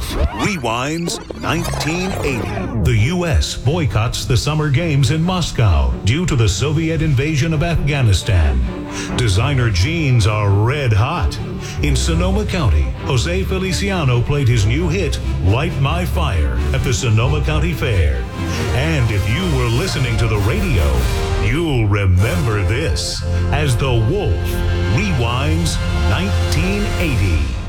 Wolf rewinds 1980. The U.S. boycotts the Summer Games in Moscow due to the Soviet invasion of Afghanistan. Designer jeans are red hot. In Sonoma County, Jose Feliciano played his new hit, Light My Fire, at the Sonoma County Fair. And if you were listening to the radio, you'll remember this as the Wolf rewinds 1980.